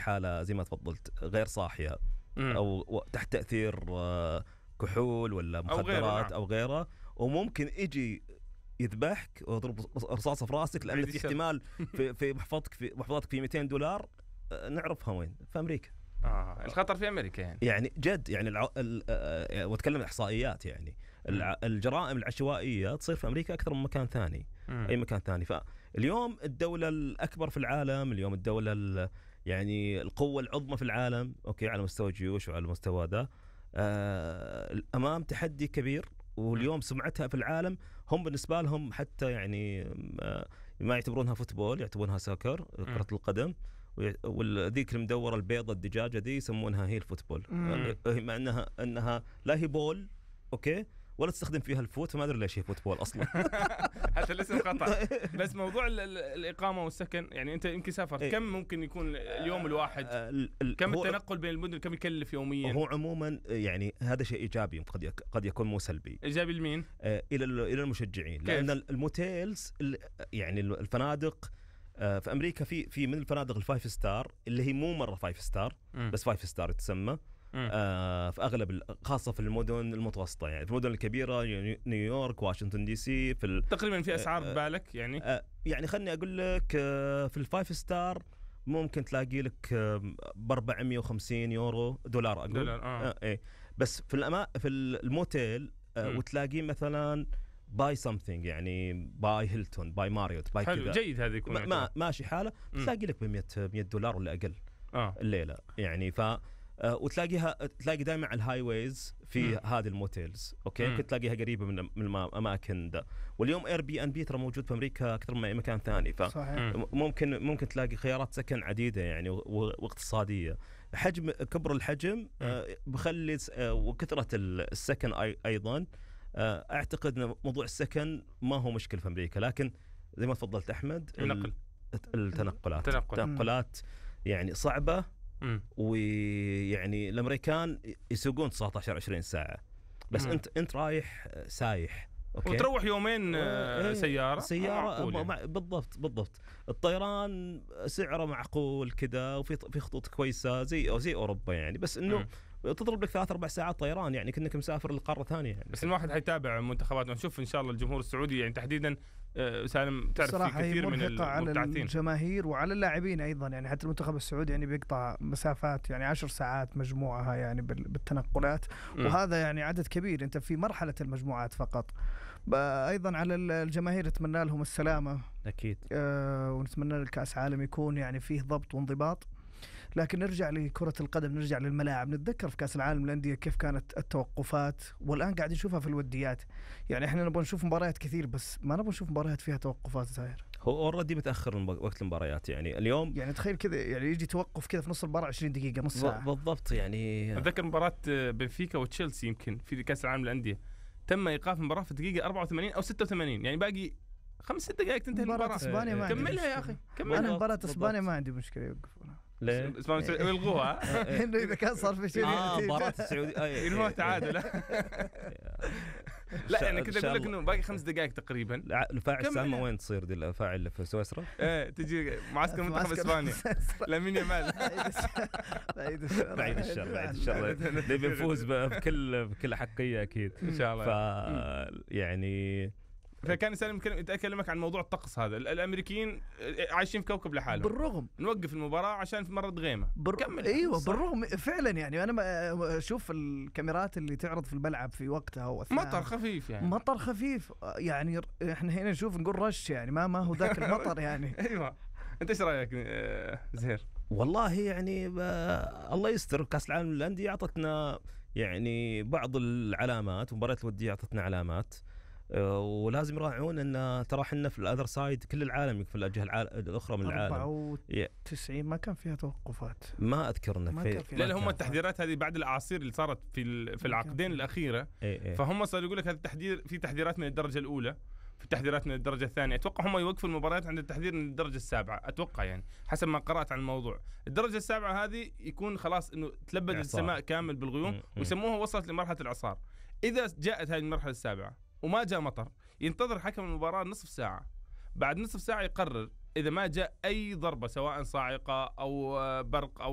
حالة زي ما تفضلت غير صاحية أو تحت تأثير كحول ولا مخدرات أو غيره وممكن يجي يذبحك ويضرب رصاصة في راسك لأن في احتمال في محفظتك في $200 نعرفها وين في أمريكا. الخطر في أمريكا يعني جد يعني واتكلم إحصائيات يعني الجرائم العشوائية تصير في أمريكا أكثر من مكان ثاني أي مكان ثاني. فاليوم الدولة الأكبر في العالم اليوم الدولة يعني القوة العظمى في العالم أوكي على مستوى الجيوش وعلى مستوى ذا أمام تحدي كبير. واليوم سمعتها في العالم هم بالنسبة لهم حتى يعني ما يعتبرونها فوتبول يعتبرونها سوكر كرة القدم والذيك المدورة البيضة الدجاجة دي يسمونها هي الفوتبول مع أنها لا هي بول أوكي ولا تستخدم فيها الفوت فما أدري ليش هي فوتبول أصلا. حتى الاسم خطأ. بس موضوع الإقامة والسكن يعني أنت يمكن سافرت كم ممكن يكون اليوم الواحد كم التنقل بين المدن كم يكلف يوميا؟ هو عموما يعني هذا شيء إيجابي قد يكون مو سلبي. إيجابي لمين؟ إلى المشجعين كيف؟ لأن الموتيلز يعني الفنادق في أمريكا في من الفنادق الفايف ستار اللي هي مو مرة فايف ستار بس فايف ستار تسمى في أغلب خاصة في المدن المتوسطة يعني في المدن الكبيرة نيويورك واشنطن دي سي تقريبا في أسعار بالك يعني يعني خلني أقول لك في الفايف ستار ممكن تلاقي لك $450 أقول إيه بس في الموتيل وتلاقي مثلا باي سمثينج يعني باي هيلتون باي ماريوت باي كذا جيد هذا يكون ماشي حاله تلاقي لك $100 ولا أقل الليلة يعني تلاقي دائما على الهاي ويز في هذه الموتيلز اوكي ممكن تلاقيها قريبه من الاماكن ده. واليوم اير بي ان بي ترى موجود في امريكا اكثر من اي مكان ثاني فممكن تلاقي خيارات سكن عديده يعني واقتصاديه. حجم كبر الحجم بخلي وكثره السكن ايضا اعتقد ان موضوع السكن ما هو مشكل في امريكا لكن زي ما تفضلت احمد التنقلات يعني صعبه ويعني الامريكان يسوقون 19-20 ساعه بس انت رايح سايح أوكي. وتروح يومين سياره بالضبط الطيران سعره معقول كذا وفي خطوط كويسه زي اوروبا يعني بس انه تضرب لك 3-4 ساعات طيران يعني كأنك مسافر لقارة ثانية يعني. بس الواحد حيتابع منتخبات ونشوف إن شاء الله الجمهور السعودي يعني تحديدا سالم تعرف في كثير من المبتعثين على الجماهير وعلى اللاعبين أيضا يعني حتى المنتخب السعودي يعني بيقطع مسافات يعني 10 ساعات مجموعها يعني بالتنقلات وهذا يعني عدد كبير أنت في مرحلة المجموعات فقط. أيضا على الجماهير نتمنى لهم السلامة أكيد ونتمنى الكأس عالم يكون يعني فيه ضبط وانضباط. لكن نرجع لكرة القدم نرجع للملاعب نتذكر في كأس العالم للأندية كيف كانت التوقفات والآن قاعد نشوفها في الوديات يعني إحنا نبغى نشوف مباريات كثير بس ما نبغى نشوف مباريات فيها توقفات زاهر. هو أوردي بتأخر وقت المباريات يعني اليوم يعني تخيل كذا يعني يجي توقف كذا في نص المباراة 20 دقيقة نص ساعة بالضبط يعني. أتذكر مباراة بنفيكا وتشيلسي يمكن في كأس العالم للأندية تم إيقاف المباراة في الدقيقة 84 أو 86 يعني باقي 5-6 دقائق تنتهي المباراة. كملها يا أخي كملها. أنا مباراة إسبانيا ما عندي مشكلة يوقفونها ليه؟ يلغوها إنه إذا كان صار في شيء مباراة السعودية ينهوا تعادل. لا أنا كده أقول لك إنه باقي 5 دقائق تقريبا. الفاعل سامة وين تصير دي الفاعل في سويسرا؟ تجي معسكر منتخب إسبانيا لامين يامال. بعيد الشر نبي نفوز بكل حقية أكيد إن شاء الله. يعني فكان سالم يتكلمك عن موضوع الطقس هذا. الامريكيين عايشين في كوكب لحالهم بالرغم نوقف المباراه عشان في مرض غيمه كمل. ايوه صح. بالرغم فعلا يعني انا اشوف الكاميرات اللي تعرض في الملعب في وقتها واثناء مطر خفيف يعني مطر خفيف يعني احنا هنا نشوف نقول رش يعني ما هو ذاك المطر يعني. ايوه انت ايش رايك زهير؟ والله يعني الله يستر. كاس العالم للانديه اعطتنا يعني بعض العلامات ومباريات الوديه اعطتنا علامات ولازم يراعون ان ترى احنا في الاذر سايد كل العالم في الجهه الاخرى من العالم 94 ما كان فيها توقفات ما اذكر انه لا هم التحذيرات هذه بعد الاعاصير اللي صارت في العقدين الاخيره فهم صاروا يقول لك هذا التحذير في تحذيرات من الدرجه الاولى في تحذيرات من الدرجه الثانيه. اتوقع هم يوقفوا المباريات عند التحذير من الدرجه السابعه اتوقع يعني حسب ما قرات عن الموضوع. الدرجه السابعه هذه يكون خلاص انه تلبد السماء كامل بالغيوم ويسموها وصلت لمرحله الاعصار. اذا جاءت هذه المرحله السابعه وما جاء مطر ينتظر حكم المباراة نصف ساعة. بعد نصف ساعة يقرر إذا ما جاء أي ضربة سواء صاعقة أو برق أو